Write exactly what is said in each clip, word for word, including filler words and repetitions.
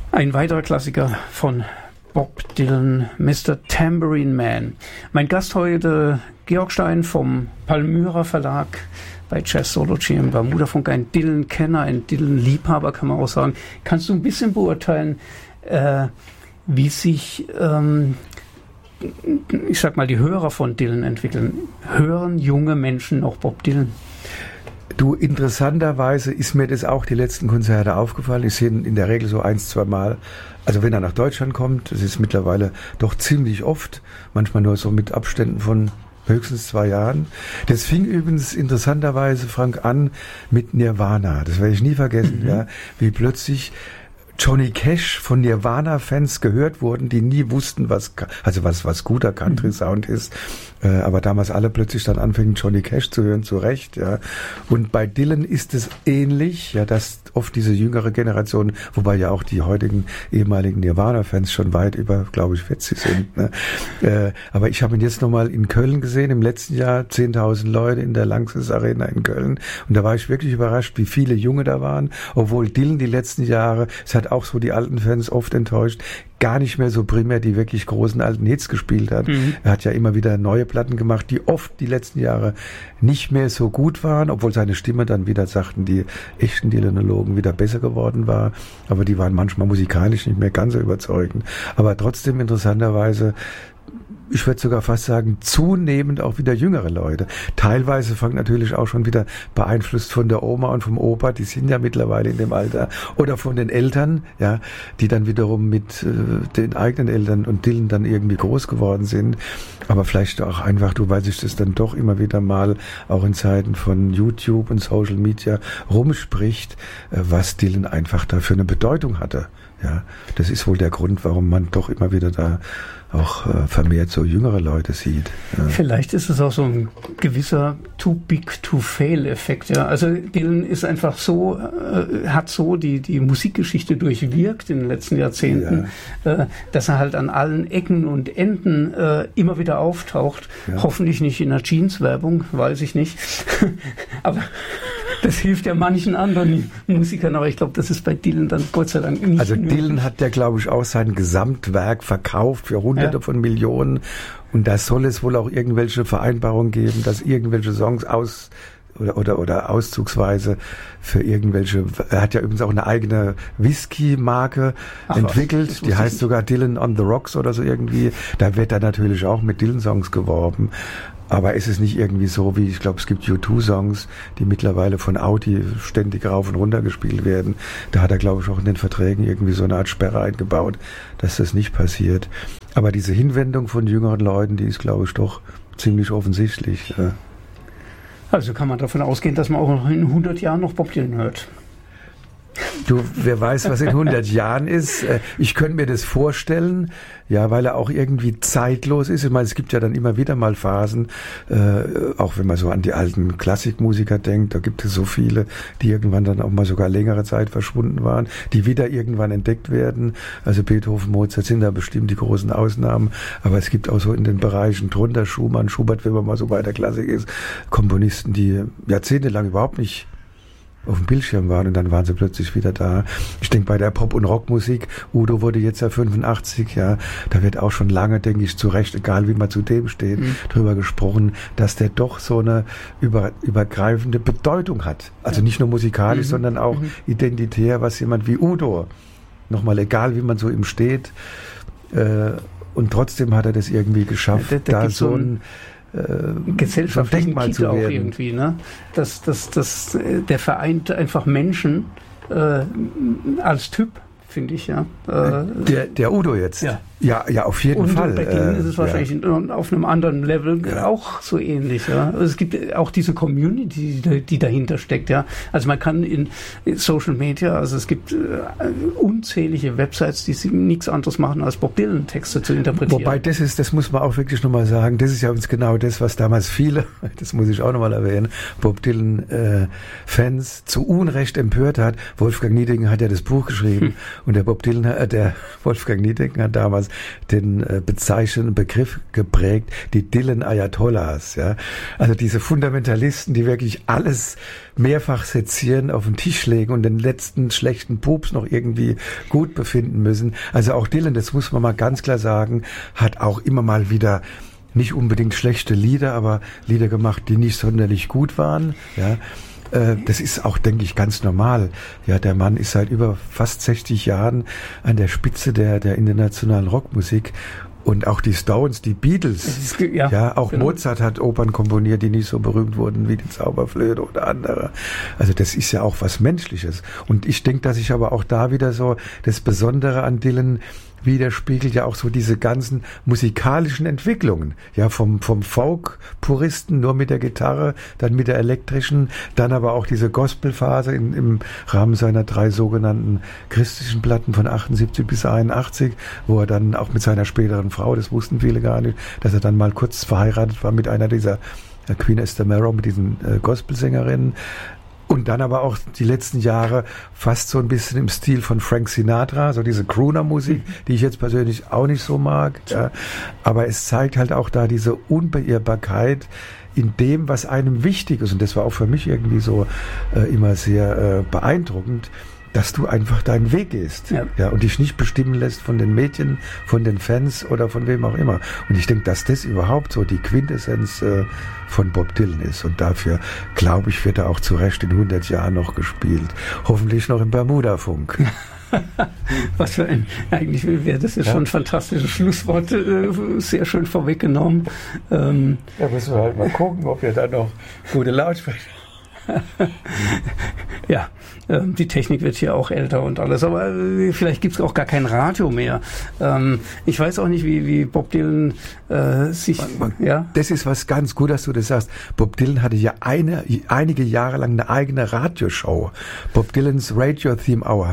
Ein weiterer Klassiker von Bob Dylan, Mister Tambourine Man. Mein Gast heute, Georg Stein vom Palmyra Verlag bei Jazzology im Bermudafunk, ein Dylan-Kenner, ein Dylan-Liebhaber, kann man auch sagen. Kannst du ein bisschen beurteilen, äh, wie sich, ähm, ich sag mal, die Hörer von Dylan entwickeln? Hören junge Menschen noch Bob Dylan? Du, interessanterweise ist mir das auch die letzten Konzerte aufgefallen. Ich sehe ihn in der Regel so eins, zwei Mal. Also wenn er nach Deutschland kommt, das ist mittlerweile doch ziemlich oft, manchmal nur so mit Abständen von höchstens zwei Jahren. Das fing übrigens interessanterweise, Frank, an mit Nirvana. Das werde ich nie vergessen, mhm. ja, wie plötzlich Johnny Cash von Nirvana-Fans gehört wurden, die nie wussten, was, also was, was guter Country-Sound ist. Äh, aber damals alle plötzlich dann anfingen, Johnny Cash zu hören, zu Recht, ja. Und bei Dylan ist es ähnlich, ja, dass oft diese jüngere Generation, wobei ja auch die heutigen ehemaligen Nirvana-Fans schon weit über, glaube ich, vierzig sind, ne. Äh, aber ich habe ihn jetzt nochmal in Köln gesehen, im letzten Jahr, zehntausend Leute in der Lanxess Arena in Köln. Und da war ich wirklich überrascht, wie viele Junge da waren, obwohl Dylan die letzten Jahre, es hat auch so die alten Fans oft enttäuscht, gar nicht mehr so primär die wirklich großen alten Hits gespielt hat. Mhm. Er hat ja immer wieder neue Platten gemacht, die oft die letzten Jahre nicht mehr so gut waren, obwohl seine Stimme dann wieder, sagten die echten Dylanologen, wieder besser geworden war. Aber die waren manchmal musikalisch nicht mehr ganz so überzeugend. Aber trotzdem interessanterweise, ich würde sogar fast sagen, zunehmend auch wieder jüngere Leute. Teilweise fangen natürlich auch schon wieder beeinflusst von der Oma und vom Opa, die sind ja mittlerweile in dem Alter, oder von den Eltern, ja, die dann wiederum mit äh, den eigenen Eltern und Dylan dann irgendwie groß geworden sind. Aber vielleicht auch einfach, du, weil sich das dann doch immer wieder mal auch in Zeiten von YouTube und Social Media rumspricht, äh, was Dylan einfach da für eine Bedeutung hatte. Ja, das ist wohl der Grund, warum man doch immer wieder da auch äh, vermehrt so jüngere Leute sieht. Ja. Vielleicht ist es auch so ein gewisser Too Big to Fail Effekt. Ja, also Dylan ist einfach so, äh, hat so die die Musikgeschichte durchwirkt in den letzten Jahrzehnten, ja. äh, dass er halt an allen Ecken und Enden äh, immer wieder auftaucht. Ja. Hoffentlich nicht in einer Jeans-Werbung, weiß ich nicht. Aber das hilft ja manchen anderen Musikern, aber ich glaube, das ist bei Dylan dann Gott sei Dank nicht. Also Dylan hat ja, glaube ich, auch sein Gesamtwerk verkauft für Hunderte ja. von Millionen. Und da soll es wohl auch irgendwelche Vereinbarungen geben, dass irgendwelche Songs aus oder oder oder auszugsweise für irgendwelche, er hat ja übrigens auch eine eigene Whisky-Marke Ach, entwickelt, die heißt sogar Dylan on the Rocks oder so irgendwie. Da wird dann natürlich auch mit Dylan-Songs geworben. Aber ist es nicht irgendwie so, wie, ich glaube, es gibt U zwei Songs, die mittlerweile von Audi ständig rauf und runter gespielt werden. Da hat er, glaube ich, auch in den Verträgen irgendwie so eine Art Sperre eingebaut, dass das nicht passiert. Aber diese Hinwendung von jüngeren Leuten, die ist, glaube ich, doch ziemlich offensichtlich. Also kann man davon ausgehen, dass man auch in hundert Jahren noch Bob Dylan hört. Du, wer weiß, was in hundert Jahren ist. Ich könnte mir das vorstellen, ja, weil er auch irgendwie zeitlos ist. Ich meine, es gibt ja dann immer wieder mal Phasen, äh, auch wenn man so an die alten Klassikmusiker denkt, da gibt es so viele, die irgendwann dann auch mal sogar längere Zeit verschwunden waren, die wieder irgendwann entdeckt werden. Also Beethoven, Mozart sind da bestimmt die großen Ausnahmen, aber es gibt auch so in den Bereichen drunter Schumann, Schubert, wenn man mal so bei der Klassik ist, Komponisten, die jahrzehntelang überhaupt nicht auf dem Bildschirm waren und dann waren sie plötzlich wieder da. Ich denke, bei der Pop- und Rockmusik, Udo wurde jetzt ja fünfundachtzig, ja, da wird auch schon lange, denke ich, zu Recht, egal wie man zu dem steht, mhm. drüber gesprochen, dass der doch so eine über, übergreifende Bedeutung hat. Also nicht nur musikalisch, mhm. sondern auch mhm. identitär, was jemand wie Udo, nochmal egal wie man so ihm steht, äh, und trotzdem hat er das irgendwie geschafft, ja, da, da da so ein Äh, gesellschaftlichen Kit auch werden. irgendwie, ne? Das, das, das, der vereint einfach Menschen äh, als Typ, finde ich, ja. Äh, der, der Udo jetzt? Ja. Ja, ja, auf jeden und Fall. Und bei denen äh, ist es wahrscheinlich ja. auf einem anderen Level ja. auch so ähnlich. Ja. Also es gibt auch diese Community, die, die dahinter steckt. Ja. Also man kann in Social Media, also es gibt äh, unzählige Websites, die nichts anderes machen, als Bob Dylan Texte zu interpretieren. Wobei das ist, das muss man auch wirklich nochmal sagen, das ist ja uns genau das, was damals viele, das muss ich auch nochmal erwähnen, Bob Dylan äh, Fans zu Unrecht empört hat. Wolfgang Niedingen hat ja das Buch geschrieben, hm. Und der Bob Dylan, äh, der Wolfgang Niedecken hat damals den äh, bezeichnenden Begriff geprägt, die Dylan-Ayatollahs. Ja? Also diese Fundamentalisten, die wirklich alles mehrfach sezieren, auf den Tisch legen und den letzten schlechten Pups noch irgendwie gut befinden müssen. Also auch Dylan, das muss man mal ganz klar sagen, hat auch immer mal wieder nicht unbedingt schlechte Lieder, aber Lieder gemacht, die nicht sonderlich gut waren. Ja, äh, das ist auch, denke ich, ganz normal. Ja, der Mann ist seit über fast sechzig Jahren an der Spitze der, der internationalen Rockmusik. Und auch die Stones, die Beatles, ist, ja, ja, auch genau. Mozart hat Opern komponiert, die nicht so berühmt wurden wie die Zauberflöte oder andere. Also das ist ja auch was Menschliches. Und ich denke, dass ich aber auch da wieder so das Besondere an Dylan widerspiegelt ja auch so diese ganzen musikalischen Entwicklungen. Ja, vom, vom Folk-Puristen nur mit der Gitarre, dann mit der elektrischen, dann aber auch diese Gospel-Phase in, im Rahmen seiner drei sogenannten christlichen Platten von achtundsiebzig bis einundachtzig, wo er dann auch mit seiner späteren Frau, das wussten viele gar nicht, dass er dann mal kurz verheiratet war mit einer dieser äh, Queen Esther Marrow, mit diesen äh, Gospelsängerinnen. Und dann aber auch die letzten Jahre fast so ein bisschen im Stil von Frank Sinatra, so diese Crooner-Musik, die ich jetzt persönlich auch nicht so mag. Ja. Aber es zeigt halt auch da diese Unbeirrbarkeit in dem, was einem wichtig ist. Und das war auch für mich irgendwie so äh, immer sehr äh, beeindruckend, dass du einfach deinen Weg gehst, ja. Ja, und dich nicht bestimmen lässt von den Medien, von den Fans oder von wem auch immer. Und ich denke, dass das überhaupt so die Quintessenz äh, von Bob Dylan ist. Und dafür, glaube ich, wird er auch zu Recht in hundert Jahren noch gespielt. Hoffentlich noch im Bermuda-Funk. Was für ein, eigentlich wäre das ja schon ein fantastisches Schlusswort, äh, sehr schön vorweggenommen. Ähm, ja, müssen wir halt mal gucken, ob wir da noch gute Lautsprecher ja, äh, die Technik wird hier auch älter und alles, aber äh, vielleicht gibt es auch gar kein Radio mehr. Ähm, ich weiß auch nicht, wie, wie Bob Dylan äh, sich... Man, man, ja? Das ist was ganz gut, dass du das sagst. Bob Dylan hatte ja eine, einige Jahre lang eine eigene Radioshow. Bob Dylans Radio Theme Hour,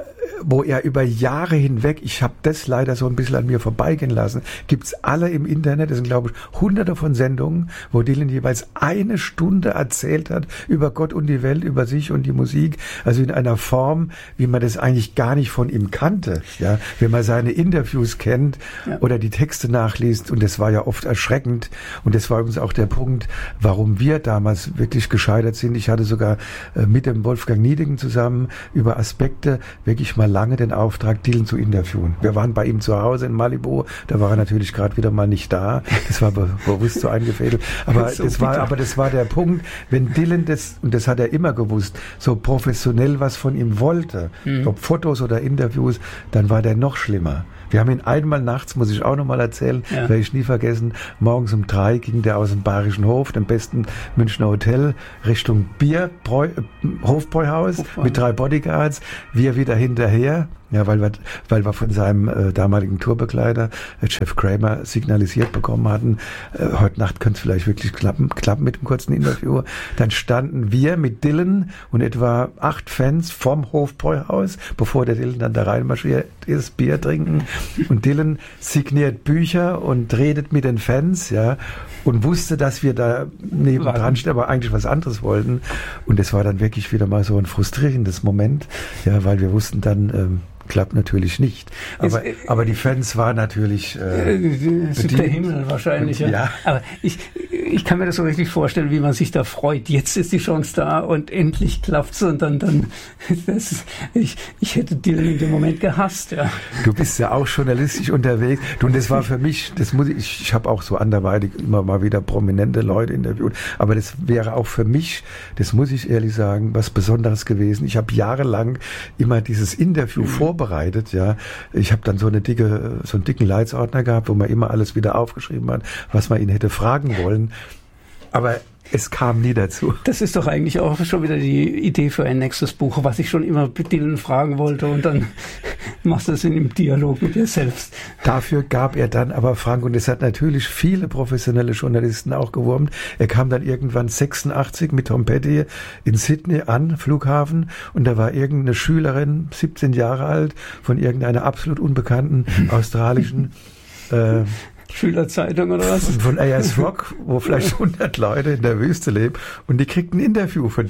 wo er über Jahre hinweg, ich habe das leider so ein bisschen an mir vorbeigehen lassen, gibt's alle im Internet, das sind glaube ich hunderte von Sendungen, wo Dylan jeweils eine Stunde erzählt hat über Gott und die Welt, über sich und die Musik, also in einer Form, wie man das eigentlich gar nicht von ihm kannte, ja, wenn man seine Interviews kennt, ja, oder die Texte nachliest, und das war ja oft erschreckend, und das war übrigens auch der Punkt, warum wir damals wirklich gescheitert sind. Ich hatte sogar äh, mit dem Wolfgang Niedecken zusammen über Aspekte wirklich mal lange den Auftrag, Dylan zu interviewen. Wir waren bei ihm zu Hause in Malibu, da war er natürlich gerade wieder mal nicht da. Das war be- bewusst so eingefädelt. Aber das, so das war, aber das war der Punkt, wenn Dylan das, und das hat er immer gewusst, so professionell was von ihm wollte, mhm. ob Fotos oder Interviews, dann war der noch schlimmer. Wir haben ihn einmal nachts, muss ich auch noch mal erzählen, ja. werde ich nie vergessen, morgens um drei ging der aus dem Bayerischen Hof, dem besten Münchner Hotel, Richtung Bier, Bräu, äh, Hofbräuhaus Hofbräu. mit drei Bodyguards, wir wieder hinterher. Ja, weil wir, weil wir von seinem äh, damaligen Tourbegleiter, äh, Jeff Kramer, signalisiert bekommen hatten, äh, heute Nacht könnte es vielleicht wirklich klappen, klappen mit dem kurzen Interview. Dann standen wir mit Dylan und etwa acht Fans vom Hofbräuhaus, bevor der Dylan dann da reinmarschiert ist, Bier trinken. Und Dylan signiert Bücher und redet mit den Fans, ja, und wusste, dass wir da nebendran stehen, aber eigentlich was anderes wollten. Und das war dann wirklich wieder mal so ein frustrierendes Moment, ja, weil wir wussten dann, ähm, klappt natürlich nicht. Aber, es, aber die Fans waren natürlich äh, es ist der Himmel wahrscheinlich. Ja. ja. Aber ich, ich kann mir das so richtig vorstellen, wie man sich da freut. Jetzt ist die Chance da und endlich klappt's und dann, dann das, ich, ich hätte Dylan in dem Moment gehasst. Ja. Du bist ja auch journalistisch unterwegs. Du, und das war für mich, das muss ich, ich, ich habe auch so anderweitig immer mal wieder prominente Leute interviewt, aber das wäre auch für mich, das muss ich ehrlich sagen, was Besonderes gewesen. Ich habe jahrelang immer dieses Interview mhm. vorbereitet. Bereitet, ja. Ich habe dann so eine dicke, so einen dicken Leitsordner gehabt, wo man immer alles wieder aufgeschrieben hat, was man ihn hätte fragen wollen. Aber es kam nie dazu. Das ist doch eigentlich auch schon wieder die Idee für ein nächstes Buch, was ich schon immer Dylan fragen wollte, und dann machst du es in dem Dialog mit dir selbst. Dafür gab er dann aber, Frank, und es hat natürlich viele professionelle Journalisten auch gewurmt, er kam dann irgendwann sechsundachtzig mit Tom Petty in Sydney an, Flughafen, und da war irgendeine Schülerin, siebzehn Jahre alt, von irgendeiner absolut unbekannten australischen äh, Schülerzeitung oder was? Von Ayers Rock, wo vielleicht hundert Leute in der Wüste leben, und die kriegt ein Interview von dem.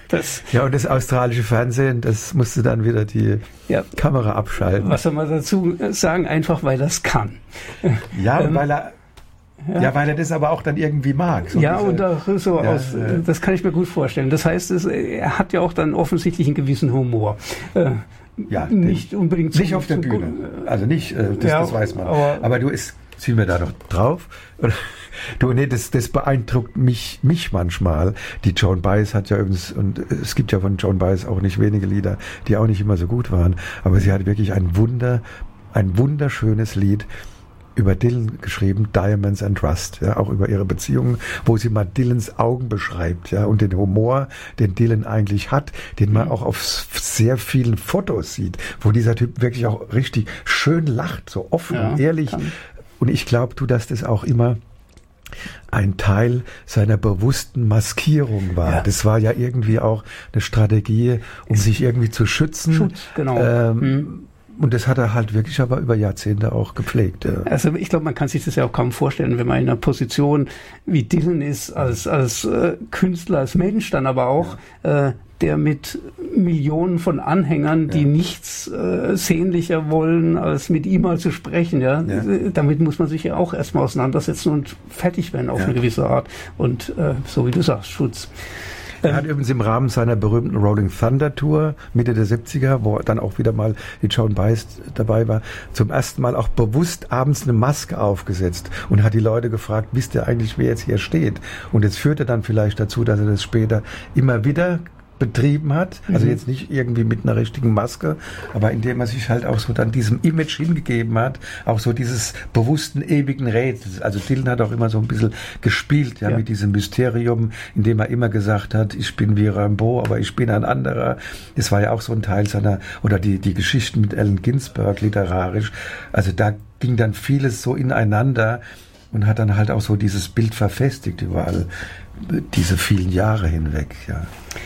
Das, ja, und das australische Fernsehen, das musste dann wieder die ja, Kamera abschalten. Was soll man dazu sagen? Einfach, weil er es kann. Ja, ähm, weil er Ja. ja, weil er das aber auch dann irgendwie mag. So ja, diese, und auch so ja, aus, ja. das kann ich mir gut vorstellen. Das heißt, es, er hat ja auch dann offensichtlich einen gewissen Humor. Äh, ja, nicht den, unbedingt nicht zu, auf der Bühne. Also nicht, äh, das, ja, das weiß man. Aber, aber du, ist, ziehen wir da noch drauf? Du, nee, das, das beeindruckt mich, mich manchmal. Die Joan Baez hat ja übrigens, und es gibt ja von Joan Baez auch nicht wenige Lieder, die auch nicht immer so gut waren, aber sie hat wirklich ein Wunder, ein wunderschönes Lied über Dylan geschrieben, Diamonds and Rust, ja, auch über ihre Beziehungen, wo sie mal Dylans Augen beschreibt, ja, und den Humor, den Dylan eigentlich hat, den man auch auf sehr vielen Fotos sieht, wo dieser Typ wirklich auch richtig schön lacht, so offen ja, und ehrlich. Kann. Und ich glaube, du, dass das auch immer ein Teil seiner bewussten Maskierung war. Ja. Das war ja irgendwie auch eine Strategie, um es sich irgendwie zu schützen. Schutz, genau. Ähm, hm. Und das hat er halt wirklich aber über Jahrzehnte auch gepflegt. Ja. Also ich glaube, man kann sich das ja auch kaum vorstellen, wenn man in einer Position wie Dylan ist, als, als äh, Künstler, als Mensch dann aber auch, ja. äh, der mit Millionen von Anhängern, die ja. nichts äh, sehnlicher wollen, als mit ihm mal zu sprechen. Ja? ja. Damit muss man sich ja auch erstmal auseinandersetzen und fertig werden auf ja. eine gewisse Art. Und äh, so wie du sagst, Schutz. Er hat übrigens im Rahmen seiner berühmten Rolling Thunder Tour Mitte der siebziger, wo dann auch wieder mal die Joan Baez dabei war, zum ersten Mal auch bewusst abends eine Maske aufgesetzt und hat die Leute gefragt, wisst ihr eigentlich, wer jetzt hier steht? Und es führte dann vielleicht dazu, dass er das später immer wieder betrieben hat, also mhm. jetzt nicht irgendwie mit einer richtigen Maske, aber indem er sich halt auch so dann diesem Image hingegeben hat, auch so dieses bewussten ewigen Rätsels. Also Dylan hat auch immer so ein bisschen gespielt, ja, ja. mit diesem Mysterium, indem er immer gesagt hat, ich bin wie Rimbaud, aber ich bin ein anderer. Das war ja auch so ein Teil seiner, oder die, die Geschichten mit Allen Ginsberg literarisch. Also da ging dann vieles so ineinander und hat dann halt auch so dieses Bild verfestigt überall, diese vielen Jahre hinweg, ja.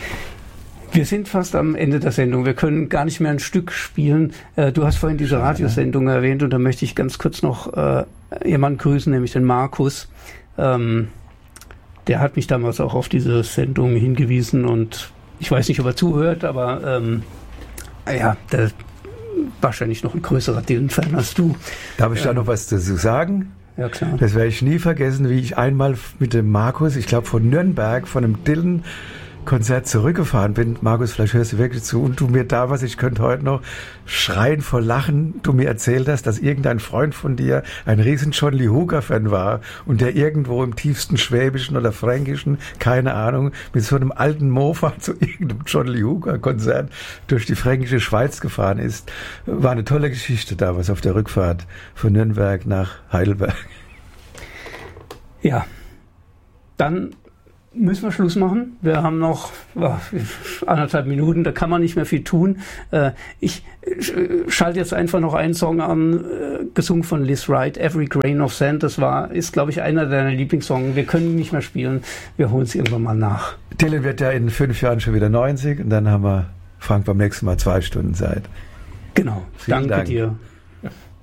Wir sind fast am Ende der Sendung. Wir können gar nicht mehr ein Stück spielen. Äh, du hast vorhin diese Radiosendung erwähnt und da möchte ich ganz kurz noch äh, jemanden grüßen, nämlich den Markus. Ähm, der hat mich damals auch auf diese Sendung hingewiesen und ich weiß nicht, ob er zuhört, aber ähm, ja, der wahrscheinlich noch ein größerer Dylan-Fan als du. Darf ich da ähm, noch was dazu sagen? Ja, klar. Das werde ich nie vergessen, wie ich einmal mit dem Markus, ich glaube von Nürnberg, von einem Dylan Konzert zurückgefahren bin. Markus, vielleicht hörst du wirklich zu und du mir da was, ich könnte heute noch schreien vor Lachen, du mir erzählt hast, dass irgendein Freund von dir ein riesen John Lee Hooker Fan war und der irgendwo im tiefsten Schwäbischen oder Fränkischen, keine Ahnung, mit so einem alten Mofa zu irgendeinem John Lee Hooker Konzert durch die fränkische Schweiz gefahren ist. War eine tolle Geschichte damals auf der Rückfahrt von Nürnberg nach Heidelberg. Ja, dann müssen wir Schluss machen. Wir haben noch oh, anderthalb Minuten, da kann man nicht mehr viel tun. Äh, ich äh, schalte jetzt einfach noch einen Song an, äh, gesungen von Liz Wright, Every Grain of Sand. Das war, ist, glaube ich, einer deiner Lieblingssongs. Wir können ihn nicht mehr spielen. Wir holen es irgendwann mal nach. Dylan wird ja in fünf Jahren schon wieder neunzig und dann haben wir, Frank, beim nächsten Mal zwei Stunden Zeit. Genau. Vielen Danke Dank. dir.